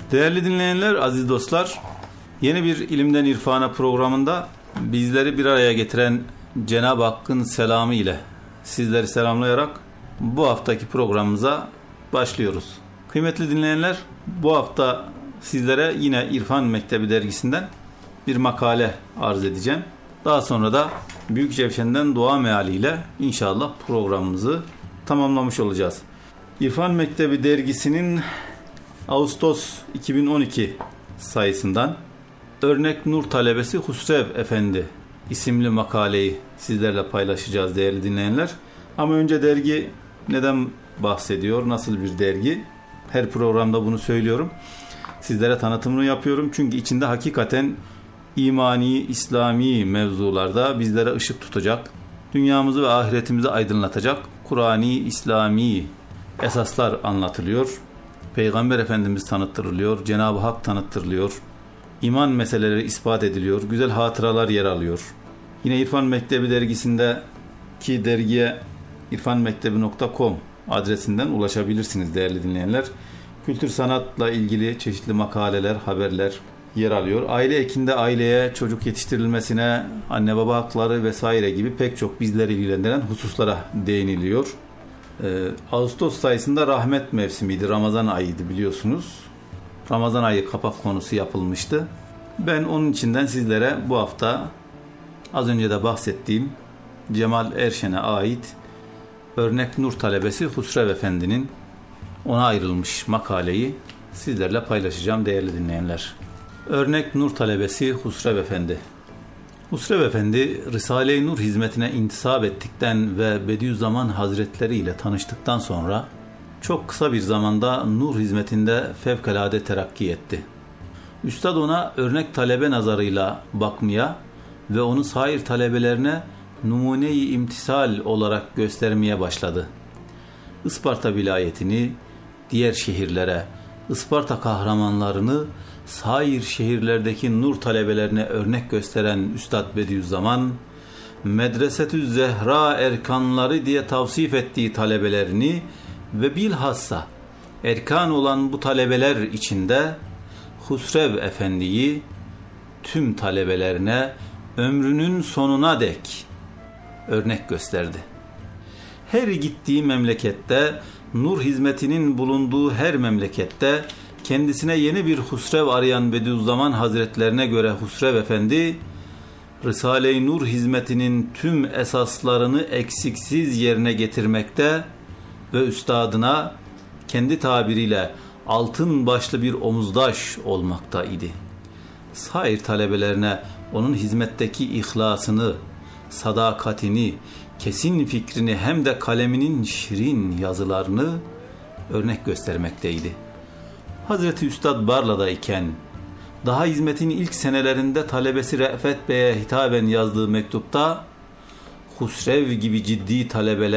Değerli dinleyenler, aziz dostlar, yeni bir İlimden İrfana programında bizleri bir araya getiren Cenab-ı Hakk'ın selamı ile sizleri selamlayarak bu haftaki programımıza başlıyoruz. Kıymetli dinleyenler, bu hafta sizlere yine İrfan Mektebi dergisinden bir makale arz edeceğim. Daha sonra da Büyük Cevşen'den dua mealiyle inşallah programımızı tamamlamış olacağız. İrfan Mektebi dergisinin Ağustos 2012 sayısından Örnek Nur Talebesi Husrev Efendi isimli makaleyi sizlerle paylaşacağız değerli dinleyenler. Ama önce dergi neden bahsediyor, nasıl bir dergi? Her programda bunu söylüyorum. Sizlere tanıtımını yapıyorum. Çünkü içinde hakikaten imani, İslami mevzularda bizlere ışık tutacak, dünyamızı ve ahiretimizi aydınlatacak Kur'ani, İslami esaslar anlatılıyor. Peygamber Efendimiz tanıttırılıyor, Cenab-ı Hak tanıttırılıyor, iman meseleleri ispat ediliyor, güzel hatıralar yer alıyor. Yine İrfan Mektebi dergisindeki dergiye irfanmektebi.com adresinden ulaşabilirsiniz değerli dinleyenler. Kültür sanatla ilgili çeşitli makaleler, haberler yer alıyor. Aile ekinde aileye, çocuk yetiştirilmesine, anne baba hakları vesaire gibi pek çok bizleri ilgilendiren hususlara değiniliyor. Ağustos sayısında rahmet mevsimiydi, Ramazan ayıydı biliyorsunuz. Ramazan ayı kapak konusu yapılmıştı. Ben onun içinden sizlere bu hafta az önce de bahsettiğim Cemal Erşen'e ait Örnek Nur Talebesi Husrev Efendi'nin ona ayrılmış makaleyi sizlerle paylaşacağım değerli dinleyenler. Örnek Nur Talebesi Husrev Efendi. Husrev Efendi, Risale-i Nur hizmetine intisap ettikten ve Bediüzzaman Hazretleri ile tanıştıktan sonra çok kısa bir zamanda nur hizmetinde fevkalade terakki etti. Üstad ona örnek talebe nazarıyla bakmaya ve onu sair talebelerine numune-i imtisal olarak göstermeye başladı. Isparta vilayetini diğer şehirlere, Isparta kahramanlarını sair şehirlerdeki nur talebelerine örnek gösteren Üstad Bediüzzaman, Medresetü Zehra erkanları diye tavsif ettiği talebelerini ve bilhassa erkan olan bu talebeler içinde Husrev Efendi'yi tüm talebelerine ömrünün sonuna dek örnek gösterdi. Her gittiği memlekette, nur hizmetinin bulunduğu her memlekette kendisine yeni bir Husrev arayan Bediüzzaman Hazretlerine göre Husrev Efendi, Risale-i Nur hizmetinin tüm esaslarını eksiksiz yerine getirmekte ve üstadına kendi tabiriyle altın başlı bir omuzdaş olmakta idi. Sair talebelerine onun hizmetteki ihlasını, sadakatini, kesin fikrini hem de kaleminin şirin yazılarını örnek göstermekteydi. Hazreti Üstad Barla'dayken daha hizmetin ilk senelerinde talebesi Re'fet Bey'e hitaben yazdığı mektupta Husrev gibi ciddi talebeler